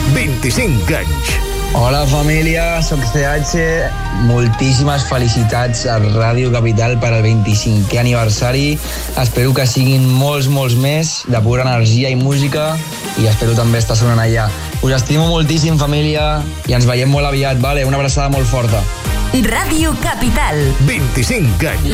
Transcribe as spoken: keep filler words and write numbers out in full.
vint-i-cinc anys. Hola família, soc C H. Moltíssimes felicitats a Ràdio Capital per al vint-i-cinquè aniversari. Espero que siguin molts, molts més, de pura energia i música, i espero també estar sonant allà. Us estimo moltíssim, família, i ens veiem molt aviat, vale? Una abraçada molt forta. Ràdio Capital. vint-i-cinc anys.